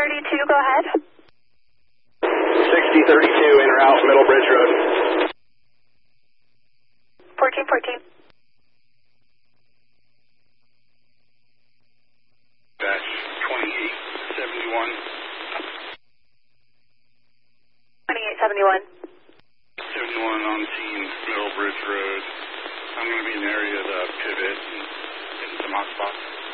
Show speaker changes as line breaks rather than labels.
6032, go ahead.
6032, in or out, Middle Bridge Road.
1414.
Dash 2871.
2871.
71 on scene, Middle Bridge Road. I'm going to be in the area of the pivot and getting some hot spots.